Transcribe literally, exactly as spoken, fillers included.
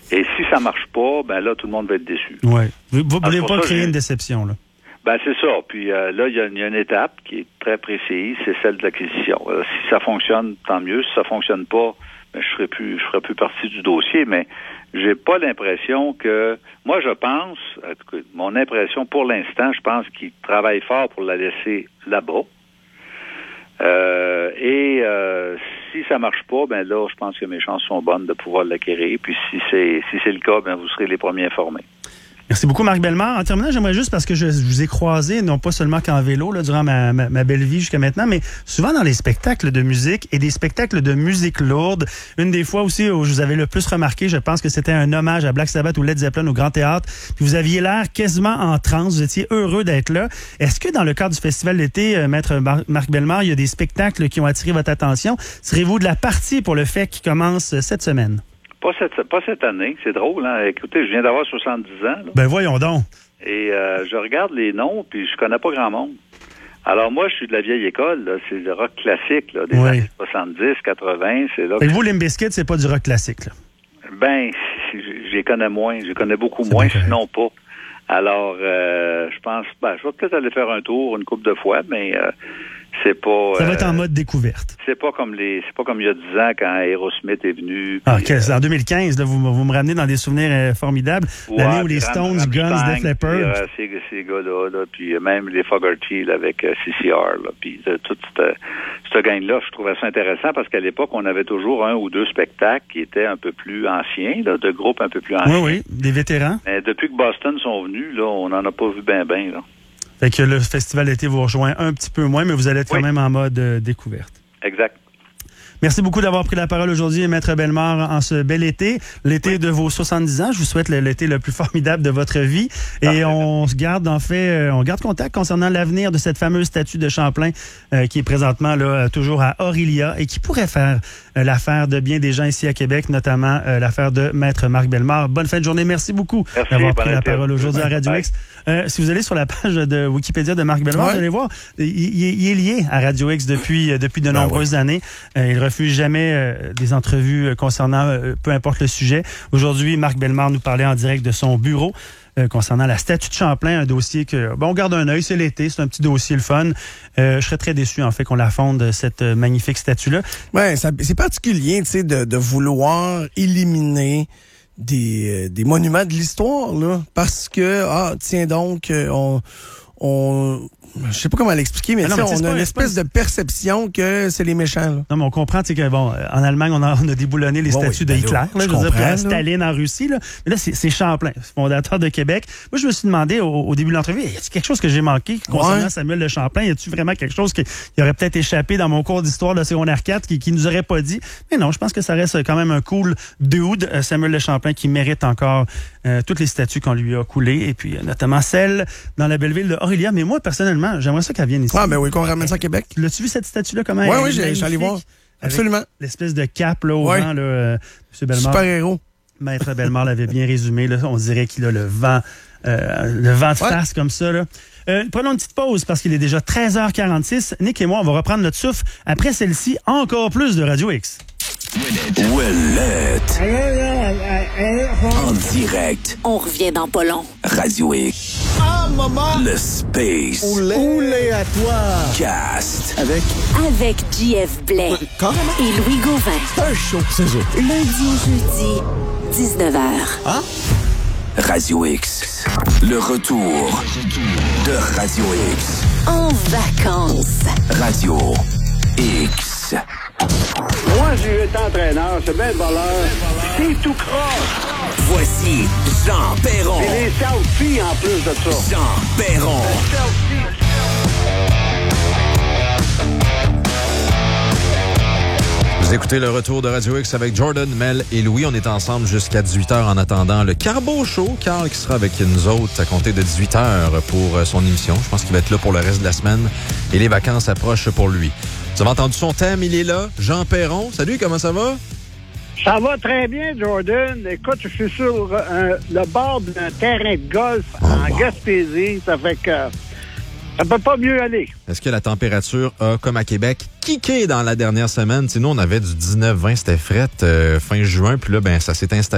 Et si ça marche pas, ben là, tout le monde va être déçu. Oui. Vous ne voulez ah, pas ça, créer j'ai... une déception, là? Ben, c'est ça. Puis euh, là, il y, y a une étape qui est très précise, c'est celle de l'acquisition. Alors, si ça fonctionne, tant mieux. Si ça fonctionne pas, ben, je serai plus, je ferai plus partie du dossier, mais j'ai pas l'impression que... Moi, je pense, en tout cas, mon impression pour l'instant, je pense qu'ils travaillent fort pour la laisser là-bas. Euh, et euh, si ça marche pas, ben là, je pense que mes chances sont bonnes de pouvoir l'acquérir. Puis si c'est si c'est le cas, ben vous serez les premiers informés. Merci beaucoup, Marc Bellemare. En terminant, j'aimerais juste, parce que je, je vous ai croisé, non pas seulement qu'en vélo, là, durant ma, ma, ma belle vie jusqu'à maintenant, mais souvent dans les spectacles de musique et des spectacles de musique lourde. Une des fois aussi où je vous avais le plus remarqué, je pense que c'était un hommage à Black Sabbath ou Led Zeppelin au Grand Théâtre. Puis vous aviez l'air quasiment en transe, vous étiez heureux d'être là. Est-ce que dans le cadre du Festival d'été, euh, Maître Mar- Marc Bellemare, il y a des spectacles qui ont attiré votre attention? Serez-vous de la partie pour le fait qui commence euh, cette semaine? Pas cette, pas cette année, c'est drôle, hein. Écoutez, je viens d'avoir soixante-dix ans. Là. Ben voyons donc. Et euh, je regarde les noms, puis je connais pas grand monde. Alors moi, je suis de la vieille école, là. C'est le rock classique, là, des oui. années soixante-dix, quatre-vingts. C'est là. Et que vous, Limp Bizkit, c'est pas du rock classique, là? Ben, je les connais moins, je les connais beaucoup c'est moins, sinon pas. Alors, euh, je pense, ben, je vais peut-être aller faire un tour une couple de fois, mais euh, c'est pas... Ça va être euh, en mode découverte. C'est pas comme les, c'est pas comme il y a dix ans quand Aerosmith est venu. Ah, puis, okay. euh, En deux mille quinze, là, vous, vous me ramenez dans des souvenirs euh, formidables. Ouais, l'année où les Ram, Stones, Rammstein, Guns, Def Leppard. Puis, euh, ces, ces gars-là, là, puis euh, même les Fogerty là, avec euh, C C R, là, puis euh, toute cette, cette gang-là, je trouvais ça intéressant parce qu'à l'époque, on avait toujours un ou deux spectacles qui étaient un peu plus anciens, là, de groupes un peu plus anciens. Oui, oui, des vétérans. Mais depuis que Boston sont venus, là, on n'en a pas vu ben ben, là. Fait que le festival d'été vous rejoint un petit peu moins, mais vous allez être oui. quand même en mode euh, découverte. Exact. Merci beaucoup d'avoir pris la parole aujourd'hui, Maître Bellemare, en ce bel été. L'été oui. de vos soixante-dix ans. Je vous souhaite l'été le plus formidable de votre vie. Et Parfait. on se garde, en fait, on garde contact concernant l'avenir de cette fameuse statue de Champlain euh, qui est présentement là toujours à Orillia et qui pourrait faire euh, l'affaire de bien des gens ici à Québec, notamment euh, l'affaire de Maître Marc Bellemare. Bonne fin de journée. Merci beaucoup Merci, d'avoir pris la été. parole aujourd'hui à Radio X. Euh, si vous allez sur la page de Wikipédia de Marc Bellemare, ouais. vous allez voir, il, il, il est lié à Radio X depuis, depuis de ben nombreuses ouais. années. Euh, il refuse jamais euh, des entrevues concernant euh, peu importe le sujet. Aujourd'hui, Marc Bellemare nous parlait en direct de son bureau euh, concernant la statue de Champlain, un dossier que, bon, on garde un œil, c'est l'été, c'est un petit dossier le fun. Euh, je serais très déçu, en fait, qu'on la fonde, cette euh, magnifique statue-là. Ouais, ça, c'est particulier, tu sais, de, de vouloir éliminer des, euh, des monuments de l'histoire, là, parce que, ah, tiens donc, euh, on... on je sais pas comment l'expliquer, mais, ah non, mais on a une espèce de perception que c'est les méchants. Là. Non, mais on comprend, tu sais, que bon, en Allemagne, on a, on a déboulonné les bon, statues oui, de Hitler, là, je, je veux dire, Staline en Russie, là. Mais là, c'est, c'est Champlain, fondateur de Québec. Moi, je me suis demandé au, au début de l'entrevue, y a-t-il quelque chose que j'ai manqué concernant ouais. Samuel de Champlain? Y a-t-il vraiment quelque chose qui, qui aurait peut-être échappé dans mon cours d'histoire de secondaire quatre qui, qui nous aurait pas dit? Mais non, je pense que ça reste quand même un cool dude, Samuel de Champlain, qui mérite encore euh, toutes les statues qu'on lui a coulées, et puis euh, notamment celle dans la belle ville de Orillia. Mais moi, personnellement, j'aimerais ça qu'elle vienne ici. Ah, ben oui, qu'on ramène ça à Québec. L'as-tu vu cette statue-là, comment ouais, elle oui, est? Oui, j'ai allé voir. Absolument. L'espèce de cap là, au ouais. vent, là, euh, M. Bellemare. Super-héros. Maître Bellemare l'avait bien résumé. Là, on dirait qu'il a le vent, euh, le vent de ouais. face comme ça. Là. Euh, prenons une petite pause parce qu'il est déjà treize heures quarante-six. Nick et moi, on va reprendre notre souffle. Après celle-ci, encore plus de Radio X. Ouellette. En direct. On revient dans pas long. Radio X. Ah, maman! Le Space. Oulé. Oulé à toi. Cast. Avec? Avec J F Blais. Carrément. Et Louis Gauvin. Un show, c'est ça. Lundi au jeudi, dix-neuf heures. Hein? Radio X. Le retour de Radio X. En vacances. Radio X. Moi, j'ai été entraîneur, c'est bien de valeur. C'est tout croche. Voici Jean Perron. Et les selfies en plus de ça. Jean Perron. Vous écoutez le retour de Radio X avec Jordan, Mel et Louis. On est ensemble jusqu'à dix-huit heures en attendant le Carbo Show. Carl qui sera avec nous autres à compter de dix-huit heures pour son émission. Je pense qu'il va être là pour le reste de la semaine et les vacances approchent pour lui. Vous avez entendu son thème, il est là. Jean Perron. Salut, comment ça va? Ça va très bien, Jordan. Écoute, je suis sur euh, le bord d'un terrain de golf oh, en wow. Gaspésie. Ça fait que ça peut pas mieux aller. Est-ce que la température a, comme à Québec, kické dans la dernière semaine? Sinon, on avait du dix-neuf vingt, c'était fret euh, fin juin. Puis là, ben ça s'est installé.